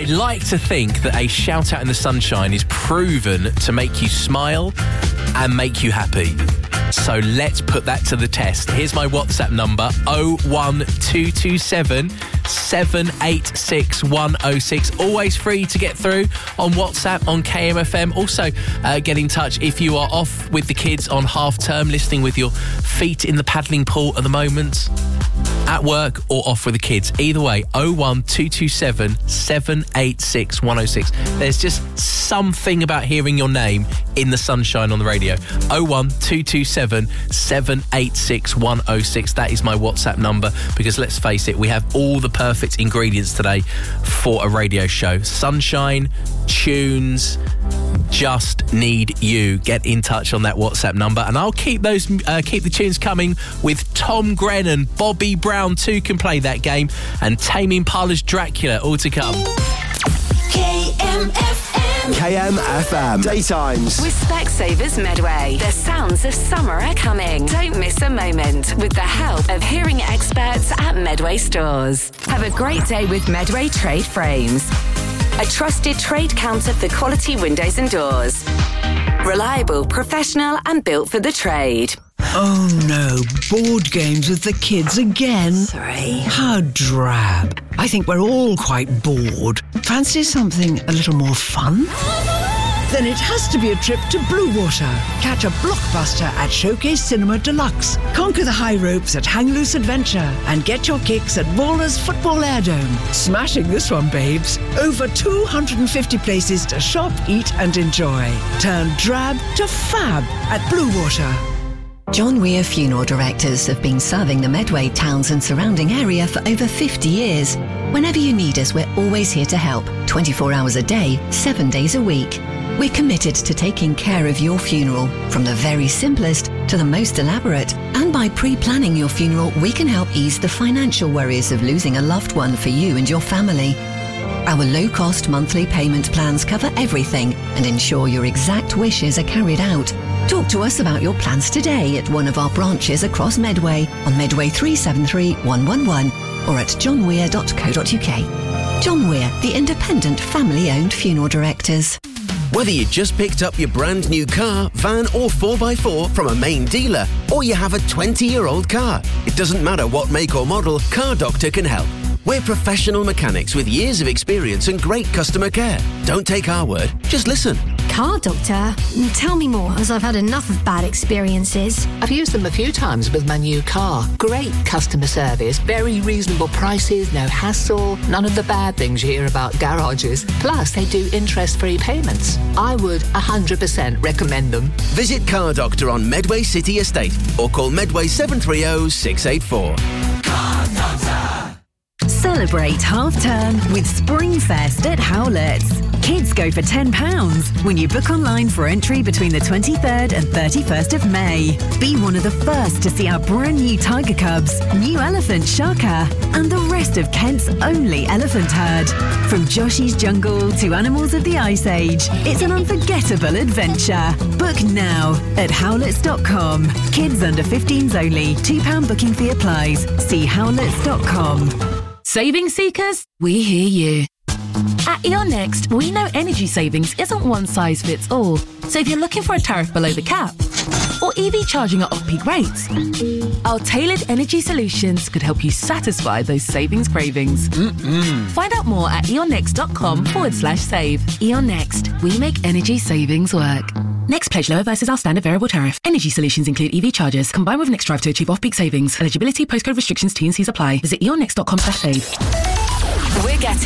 I like to think that a shout out in the sunshine is proven to make you smile and make you happy. So let's put that to the test. Here's my WhatsApp number, 01227 786 106. Always free to get through on WhatsApp on KMFM. Also, get in touch if you are off with the kids on half term, listening with your feet in the paddling pool at the moment, at work or off with the kids. Either way, 01227 786 106. There's just something about hearing your name in the sunshine on the radio. 01227 786 106. That is my WhatsApp number, because let's face it, we have all the perfect ingredients today for a radio show. Sunshine, tunes, just need you. Get in touch on that WhatsApp number, and I'll keep the tunes coming with Tom Grennan, Bobby Brown too can play that game, and Tame Impala's Dracula, all to come. KMFM Daytimes with Specsavers Medway. The sounds of summer are coming. Don't miss a moment with the help of hearing experts at Medway stores. Have a great day with Medway Trade Frames, a trusted trade counter for quality windows and doors. Reliable, professional and built for the trade. Oh no, board games with the kids again. Sorry. How drab. I think we're all quite bored. Fancy something a little more fun? Then it has to be a trip to Blue Water. Catch a blockbuster at Showcase Cinema Deluxe. Conquer the high ropes at Hang Loose Adventure. And get your kicks at Ballers Football Airdome. Smashing this one, babes. Over 250 places to shop, eat and enjoy. Turn drab to fab at Blue Water. John Weir Funeral Directors have been serving the Medway towns and surrounding area for over 50 years. Whenever you need us, we're always here to help, 24 hours a day, 7 days a week. We're committed to taking care of your funeral, from the very simplest to the most elaborate. And by pre-planning your funeral, we can help ease the financial worries of losing a loved one for you and your family. Our low-cost monthly payment plans cover everything and ensure your exact wishes are carried out. Talk to us about your plans today at one of our branches across Medway, on Medway 373 111 or at johnweir.co.uk. John Weir, the independent family-owned funeral directors. Whether you just picked up your brand new car, van or 4x4 from a main dealer, or you have a 20-year-old car, it doesn't matter what make or model, Car Doctor can help. We're professional mechanics with years of experience and great customer care. Don't take our word, just listen. Car Doctor? Tell me more, as I've had enough of bad experiences. I've used them a few times with my new car. Great customer service, very reasonable prices, no hassle, none of the bad things you hear about garages. Plus, they do interest-free payments. I would 100% recommend them. Visit Car Doctor on Medway City Estate or call Medway 730 684. Car Doctor. Celebrate half-term with Springfest at Howlett's. Kids go for £10 when you book online for entry between the 23rd and 31st of May. Be one of the first to see our brand new tiger cubs, new elephant Shaka, and the rest of Kent's only elephant herd. From Joshi's Jungle to Animals of the Ice Age, it's an unforgettable adventure. Book now at howletts.com. Kids under 15s only. £2 booking fee applies. See howletts.com. Saving seekers, we hear you. At E.ON Next, we know energy savings isn't one size fits all. So if you're looking for a tariff below the cap, or EV charging at off-peak rates, our tailored energy solutions could help you satisfy those savings cravings. Find out more at eonnext.com/save. E.ON Next, we make energy savings work. Next pledge lower versus our standard variable tariff. Energy solutions include EV chargers. Combine with Next Drive to achieve off-peak savings. Eligibility, postcode restrictions, T&Cs apply. Visit eonnext.com/save. We're getting